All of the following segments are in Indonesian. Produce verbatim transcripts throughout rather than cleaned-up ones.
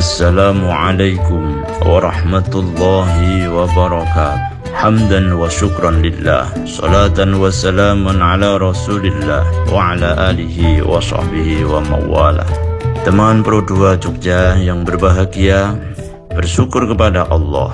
Assalamualaikum warahmatullahi wabarakatuh. Hamdan wa syukran lillah, salatan wa salamun ala rasulillah wa ala alihi wa sahbihi wa mawala. Teman Pro dua Jogja yang berbahagia, bersyukur kepada Allah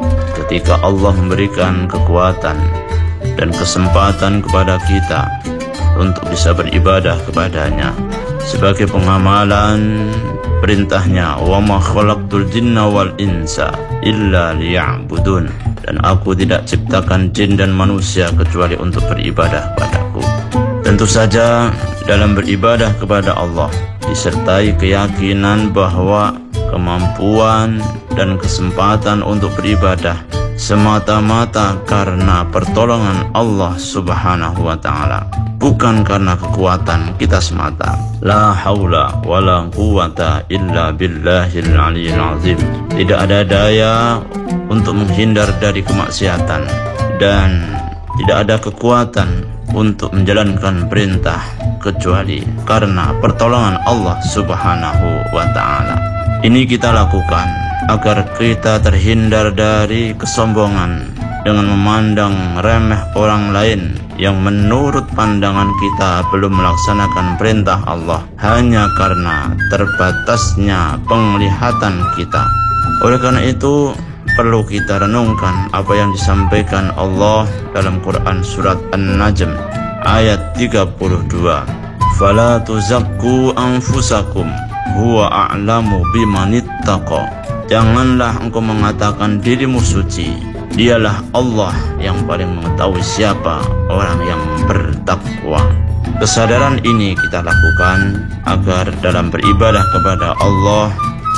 ketika Allah memberikan kekuatan dan kesempatan kepada kita untuk bisa beribadah kepadanya sebagai pengamalan perintahnya, wa ma khalaqtul jinna wal insa illa liya'budun, dan aku tidak ciptakan jin dan manusia kecuali untuk beribadah kepadaku. Tentu saja dalam beribadah kepada Allah disertai keyakinan bahwa kemampuan dan kesempatan untuk beribadah semata-mata karena pertolongan Allah Subhanahu wa ta'ala, bukan karena kekuatan kita semata. La haula wala quwata illa billahil aliyil azim. Tidak ada daya untuk menghindar dari kemaksiatan, dan tidak ada kekuatan untuk menjalankan perintah kecuali karena pertolongan Allah Subhanahu wa ta'ala. Ini kita lakukan agar kita terhindar dari kesombongan dengan memandang remeh orang lain yang menurut pandangan kita belum melaksanakan perintah Allah hanya karena terbatasnya penglihatan kita. Oleh karena itu perlu kita renungkan apa yang disampaikan Allah dalam Quran surat An-Najm ayat tiga puluh dua. Fala tuzakku anfusakum huwa a'lamu bimanittaqa. Janganlah engkau mengatakan dirimu suci, dialah Allah yang paling mengetahui siapa orang yang bertakwa. Kesadaran ini kita lakukan agar dalam beribadah kepada Allah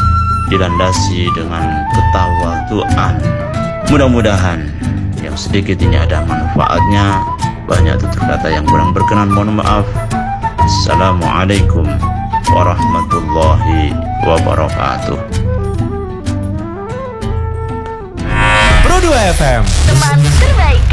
dilandasi dengan ketawaduan. Mudah-mudahan yang sedikit ini ada manfaatnya. Banyak tutur kata yang kurang berkenan, mohon maaf. Assalamualaikum warahmatullahi wabarakatuh. Pro dua F M, teman terbaik.